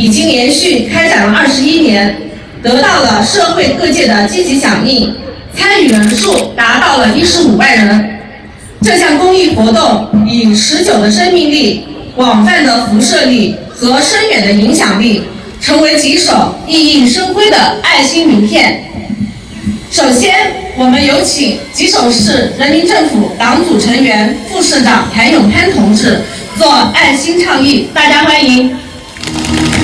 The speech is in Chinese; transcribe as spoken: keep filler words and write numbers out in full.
已经连续开展了二十一年，得到了社会各界的积极响应，参与人数达到了一十五万人。这项公益活动以持久的生命力、广泛的辐射力和深远的影响力，成为吉首熠熠生辉的爱心名片。首先，我们有请吉首市人民政府党组成员、副市长谭永潘同志做爱心倡议，大家欢迎。